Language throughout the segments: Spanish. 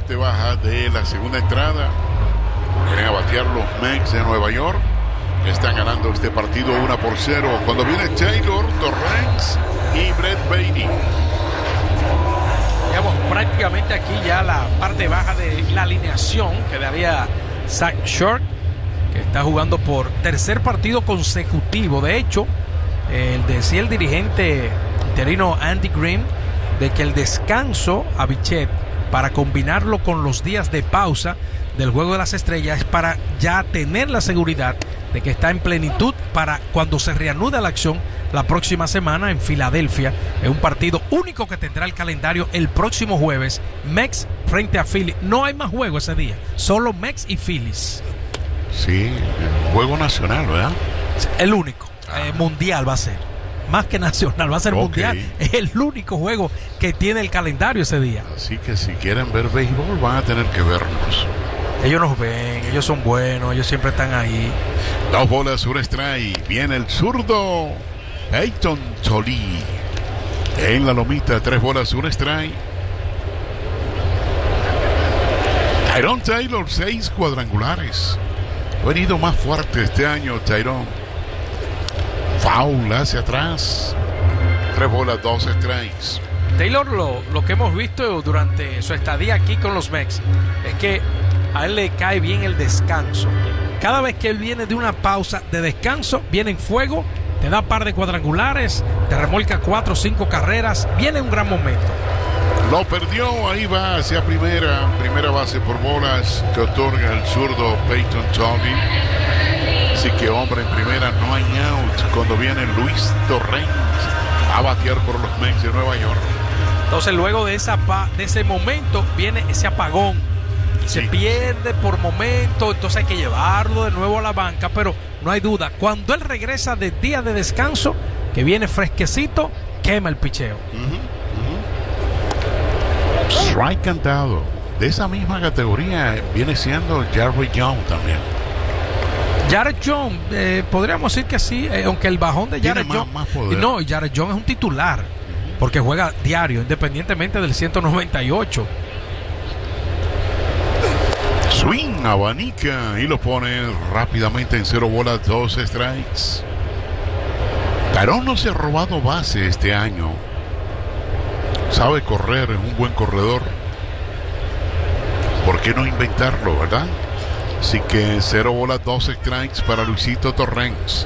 parte baja de la segunda entrada. Vienen a batear los Mets de Nueva York. Están ganando este partido 1-0. Cuando viene Taylor, Torrens y Brett Baty. Digamos, prácticamente aquí ya la parte baja de la alineación quedaría Zach Short, que está jugando por tercer partido consecutivo. De hecho, decía el dirigente interino Andy Green de que el descanso a Bichette, para combinarlo con los días de pausa del Juego de las Estrellas, es para ya tener la seguridad de que está en plenitud para cuando se reanude la acción la próxima semana en Filadelfia, en un partido único que tendrá el calendario el próximo jueves, Mets frente a Phillies. No hay más juego ese día, solo Mets y Phillies. Sí, juego nacional, ¿verdad? El único, mundial va a ser. Más que nacional, va a ser mundial. Es el único juego que tiene el calendario ese día. Así que si quieren ver béisbol van a tener que vernos. Ellos nos ven, ellos son buenos, ellos siempre están ahí. 2 bolas, 1 strike. Viene el zurdo Peyton Tolly en la lomita. 3 bolas, 1 strike. Tyrone Taylor, 6 cuadrangulares. Ha venido más fuerte este año Tyrone. Foul hacia atrás. 3 bolas, 2 strikes. Taylor, lo que hemos visto durante su estadía aquí con los Mets es que a él le cae bien el descanso. Cada vez que él viene de una pausa de descanso, viene en fuego, te da par de cuadrangulares, te remolca 4 o 5 carreras, viene un gran momento. Lo perdió, ahí va hacia primera base por bolas que otorga el zurdo Peyton Tolly. Así que hombre en primera, no hay out cuando viene Luis Torrens a batear por los Mets de Nueva York. Entonces luego de ese momento viene ese apagón. Se pierde por momento, entonces hay que llevarlo de nuevo a la banca, pero no hay duda, cuando él regresa de día de descanso, que viene fresquecito, quema el picheo. Strike cantado. De esa misma categoría viene siendo Jared Young también. Jared Young, podríamos decir que sí, aunque el bajón de Jared Young, no, Jared Young es un titular, porque juega diario, independientemente del 198. Swing, abanica y lo pone rápidamente en 0 bolas, 2 strikes. Tyrone no se ha robado base este año. Sabe correr, es un buen corredor. ¿Por qué no inventarlo, verdad? Así que 0 bolas, 2 strikes para Luisito Torrens.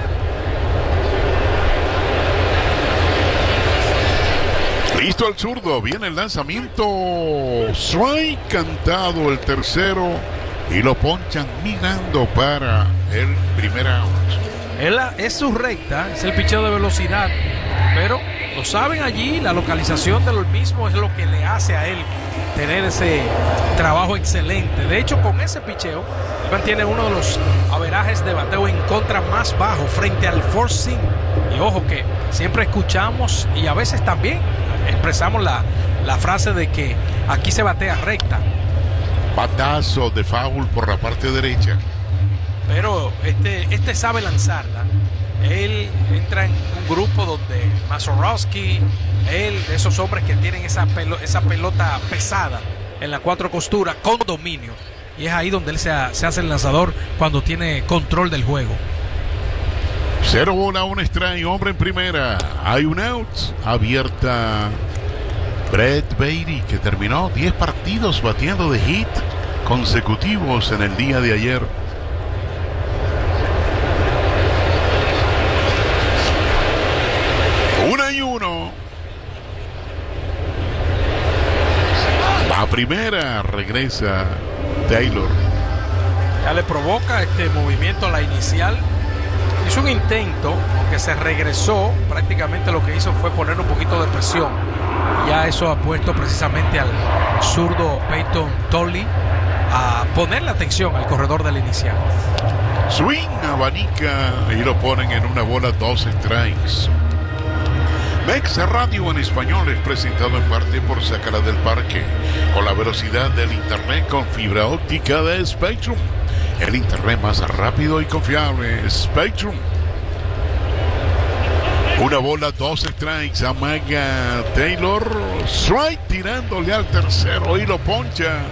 Listo el zurdo, viene el lanzamiento, strike cantado el tercero y lo ponchan mirando para el primer out. Es su recta, es el picheo de velocidad, pero lo saben allí, la localización de lo mismo es lo que le hace a él tener ese trabajo excelente. De hecho, con ese picheo, él mantiene uno de los averajes de bateo en contra más bajo frente al forcing. Y ojo que siempre escuchamos y a veces también expresamos la frase de que aquí se batea recta. Batazo de foul por la parte derecha. Pero este sabe lanzarla. Él entra en un grupo donde Mazeroski, él, de esos hombres que tienen esa pelota pesada en la 4 costuras con dominio. Y es ahí donde él se hace el lanzador cuando tiene control del juego. 0 bola, 1 strike, hombre en primera. Hay un out. Abierta Brett Baty, que terminó 10 partidos batiendo de hit consecutivos en el día de ayer. Una y uno. Va primera, regresa Taylor. Ya le provoca este movimiento a la inicial. Hizo un intento, aunque se regresó, prácticamente lo que hizo fue poner un poquito de presión. Ya eso ha puesto precisamente al zurdo Peyton Tolly a ponerle atención al corredor de la inicial. Swing, abanica y lo ponen en 1 bola, 2 strikes. Mets Radio en español es presentado en parte por Sácala del Parque, con la velocidad del internet con fibra óptica de Spectrum. El internet más rápido y confiable, Spectrum. 1 bola, 2 strikes, amaga Taylor, strike tirándole al tercero y lo poncha.